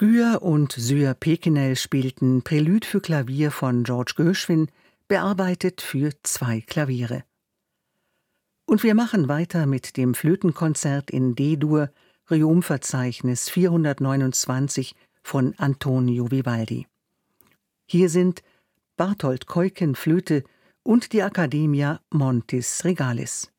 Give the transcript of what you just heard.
Guhr und Syr Pekenel spielten Prälude für Klavier von George Gershwin, bearbeitet für 2 Klaviere. Und wir machen weiter mit dem Flötenkonzert in D-Dur, Requiem-Verzeichnis 429 von Antonio Vivaldi. Hier sind Barthold Keuken Flöte und die Accademia Montis Regalis.